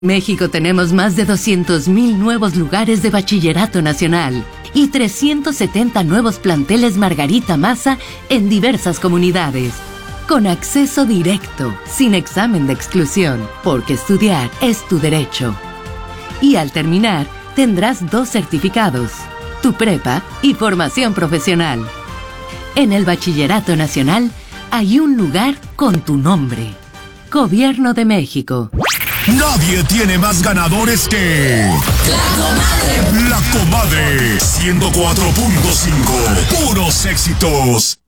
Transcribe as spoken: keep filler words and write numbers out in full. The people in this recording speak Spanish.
México tenemos más de doscientos mil nuevos lugares de bachillerato nacional y trescientos setenta nuevos planteles Margarita Maza en diversas comunidades. Con acceso directo, sin examen de exclusión, porque estudiar es tu derecho. Y al terminar, tendrás dos certificados, tu prepa y formación profesional. En el Bachillerato Nacional hay un lugar con tu nombre. Gobierno de México. Nadie tiene más ganadores que... ¡La Comadre! La Comadre, ciento cuatro punto cinco. Puros éxitos.